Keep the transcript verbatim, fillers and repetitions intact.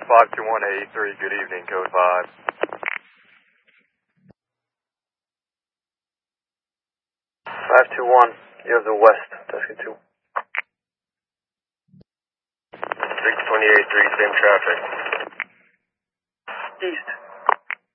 five two one eighty-three, good evening, code five. five two one, you have the west, Tusky two. six twenty-eight three, same traffic. East.